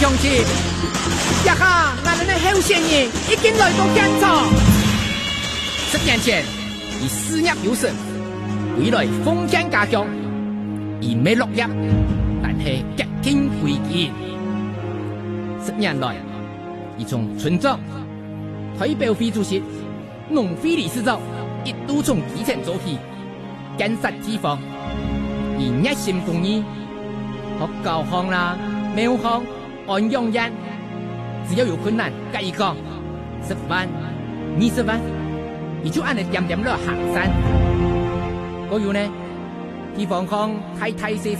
乡亲，一下俺们的候选人已经来到现场。10年前，以事业有成，未来封建家乡，以没落业，但是革新归建。10年来，以从村长、代表会主席、农会理事长一度从基层做起，建设地方，以热心公益，学教行啦、庙行、安养院，只要有困难，甲伊讲10万、20万，伊就按你点点落行山。嗰有呢，地方行太太细细